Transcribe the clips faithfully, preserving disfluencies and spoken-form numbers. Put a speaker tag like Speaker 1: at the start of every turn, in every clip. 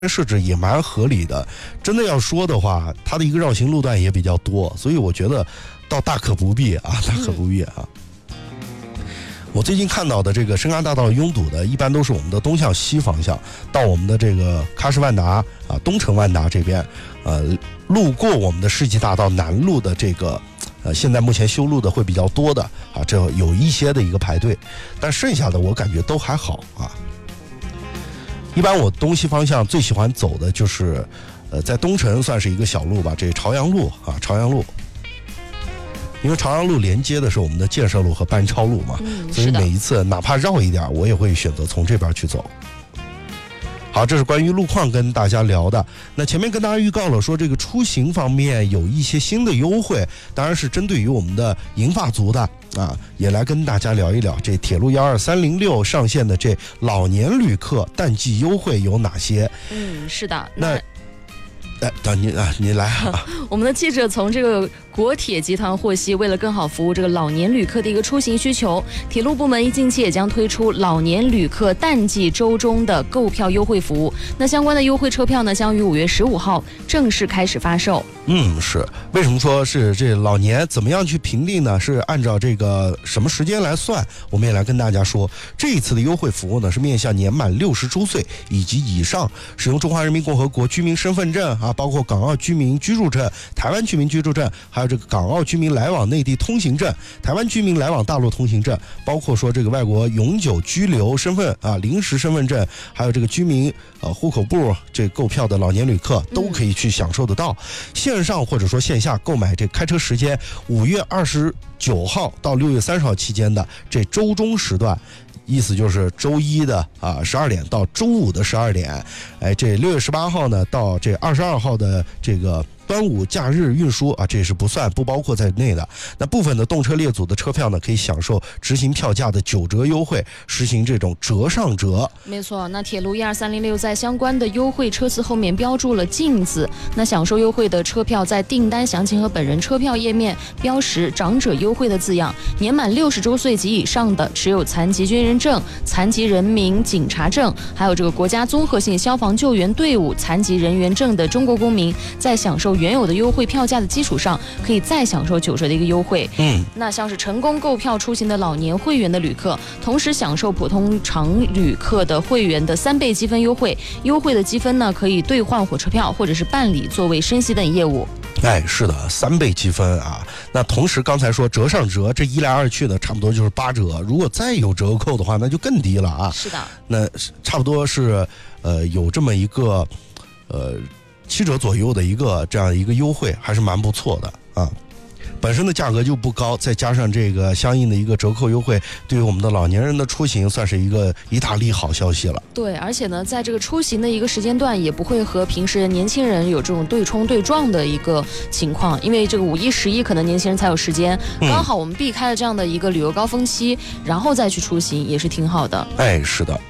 Speaker 1: 设置也蛮合理的。真的要说的话，它的一个绕行路段也比较多，所以我觉得倒大可不必啊，大可不必啊。嗯我最近看到的这个深安大道拥堵的，一般都是我们的东向西方向，到我们的这个喀什万达啊、东城万达这边，呃，路过我们的世纪大道南路的这个，呃，现在目前修路的会比较多的啊，这有一些的一个排队，但剩下的我感觉都还好啊。一般我东西方向最喜欢走的就是，呃，在东城算是一个小路吧，这朝阳路啊，朝阳路。因为朝阳路连接的是我们的建设路和班超路嘛、嗯，所以每一次哪怕绕一点，我也会选择从这边去走。好，这是关于路况跟大家聊的。那前面跟大家预告了说，这个出行方面有一些新的优惠，当然是针对于我们的银发族的啊，也来跟大家聊一聊这铁路幺二三零六上线的这老年旅客淡季优惠有哪些。
Speaker 2: 嗯，是的，那。
Speaker 1: 哎，等您啊，您来啊！
Speaker 2: 我们的记者从这个国铁集团获悉，为了更好服务这个老年旅客的一个出行需求，铁路部门近期也将推出老年旅客淡季周中的购票优惠服务。那相关的优惠车票呢，将于五月十五号正式开始发售。
Speaker 1: 嗯，是为什么说是这老年怎么样去评定呢？是按照这个什么时间来算？我们也来跟大家说，这一次的优惠服务呢，是面向年满六十周岁以及以上，使用中华人民共和国居民身份证啊，包括港澳居民居住证、台湾居民居住证，还有这个港澳居民来往内地通行证、台湾居民来往大陆通行证，包括说这个外国永久居留身份啊、临时身份证，还有这个居民呃户口簿这购票的老年旅客都可以去享受得到。嗯线上或者说线下购买这开车时间，五月二十九号到六月三十号期间的这周中时段，意思就是周一的啊十二点到周五的十二点，哎，这六月十八号呢到这二十二号的这个端午假日运输啊，这是不算不包括在内的。那部分的动车列组的车票呢，可以享受执行票价的九折优惠，实行这种折上折。
Speaker 2: 没错，那铁路一二三零六在相关的优惠车次后面标注了镜字，那享受优惠的车票在订单详情和本人车票页面标识长者优惠的字样。年满六十周岁及以上的，持有残疾军人证、残疾人民警察证，还有这个国家综合性消防救援队伍残疾人员证的中国公民，在享受原有的优惠票价的基础上，可以再享受九折的一个优惠。
Speaker 1: 嗯，
Speaker 2: 那像是成功购票出行的老年会员的旅客，同时享受普通常旅客的会员的三倍积分优惠。优惠的积分呢，可以兑换火车票或者是办理座位升级等业务。
Speaker 1: 哎，是的，三倍积分啊！那同时刚才说折上折，这一来二去的差不多就是八折。如果再有折扣的话，那就更低了啊！
Speaker 2: 是的，
Speaker 1: 那差不多是呃有这么一个呃七折左右的一个这样一个优惠，还是蛮不错的啊。本身的价格就不高，再加上这个相应的一个折扣优惠，对于我们的老年人的出行算是一个一大利好消息了。
Speaker 2: 对，而且呢，在这个出行的一个时间段，也不会和平时年轻人有这种对冲对撞的一个情况，因为这个五一、十一可能年轻人才有时间，刚好我们避开了这样的一个旅游高峰期，然后再去出行，也是挺好的。
Speaker 1: 哎，是的。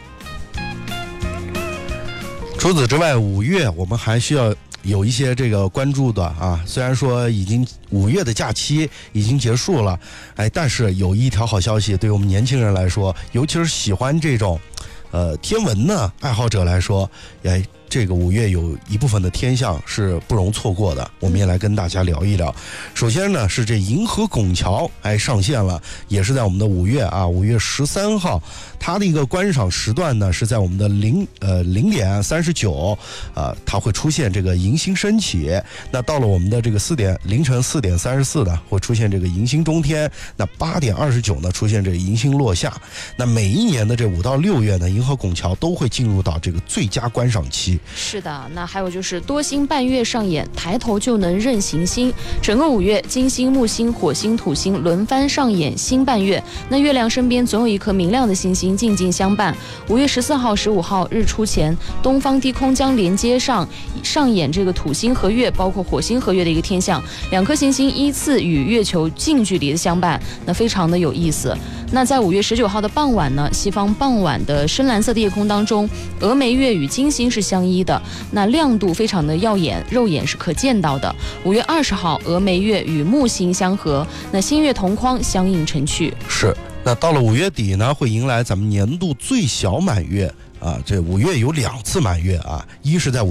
Speaker 1: 除此之外，五月我们还需要有一些这个关注的啊，虽然说已经五月的假期已经结束了，哎，但是有一条好消息，对于我们年轻人来说，尤其是喜欢这种，呃，天文呢爱好者来说，哎，这个五月有一部分的天象是不容错过的，我们也来跟大家聊一聊。首先呢是这银河拱桥哎上线了，也是在我们的五月啊，五月十三号，它的一个观赏时段呢是在我们的零呃零点三十九，呃，它会出现这个银星升起。那到了我们的这个四点凌晨四点三十四呢，会出现这个银星中天。那八点二十九呢，出现这个银星落下。那每一年的这五到六月呢，银河拱桥都会进入到这个最佳观赏期。
Speaker 2: 是的，那还有就是多星伴月上演，抬头就能认行星。整个五月，金星、木星、火星、土星轮番上演星伴月。那月亮身边总有一颗明亮的星星静静相伴。五月十四号、十五号日出前，东方低空将连接上上演这个土星合月，包括火星合月的一个天象，两颗行星依次与月球近距离的相伴，那非常的有意思。那在五月十九号的傍晚呢，西方傍晚的深蓝色的夜空当中，峨眉月与金星是相依的，那亮度非常的耀眼，肉眼是可见到的。五月二十号，峨眉月与木星相合，那星月同框相映成趣。
Speaker 1: 是，那到了五月底呢，会迎来咱们年度最小满月啊，这五月有两次满月啊，一是在